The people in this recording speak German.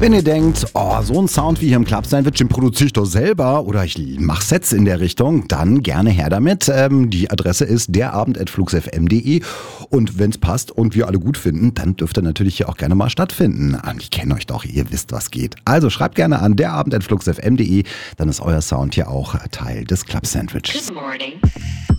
Wenn ihr denkt, oh, so ein Sound wie hier im Club Sandwich, den produziere ich doch selber oder ich mache Sets in der Richtung, dann gerne her damit. Die Adresse ist derabend@fluxfm.de und wenn es passt und wir alle gut finden, dann dürft ihr natürlich hier auch gerne mal stattfinden. Ich kenne euch doch, ihr wisst, was geht. Also schreibt gerne an derabend@fluxfm.de, dann ist euer Sound hier auch Teil des Club Sandwiches. Good morning.